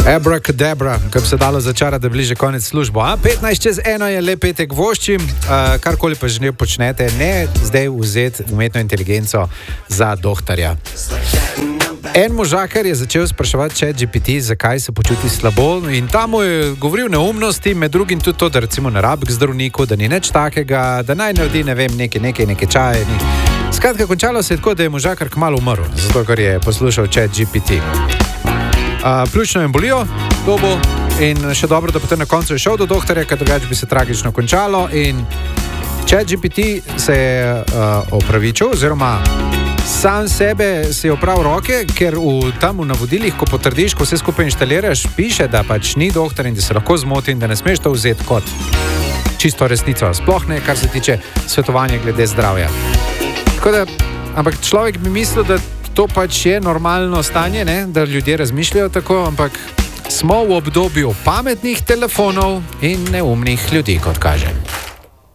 Abracadabra, kar bi se dalo začarati, da je bliže konec službo. 15:01 je le petek voščim, karkoli pa že ne počnete, ne zdaj vzeti umetno inteligenco za dohtarja. En možakar je začel spraševati ChatGPT, zakaj se počuti slabo, in tam mu je govoril neumnosti, med drugim tudi to, da recimo ne rabi k zdravniku, da ni nič takega, da naj naredi, ne vem, nekaj čaje. Skratka, končalo se je tako, da je možakar kmalu umrl, zato ker je poslušal ChatGPT. Pljučno embolijo dobo in še dobro, da potem na koncu je šel do doktorja, ker drugače bi se tragično končalo, in ChatGPT se je opravičil, oziroma sam sebe si je opravil roke, ker tam v navodilih, ko potrdiš, ko vse skupaj inštaliraš, piše, da pač ni doktor in da se lahko zmoti in da ne smeš to vzeti kot čisto resnico, sploh ne, kar se tiče svetovanja glede zdravja. Tako da, ampak človek bi mislil, da to pač je normalno stanje, ne? Da ljudje razmišljajo tako, ampak smo v obdobju pametnih telefonov in neumnih ljudi, kot kaže.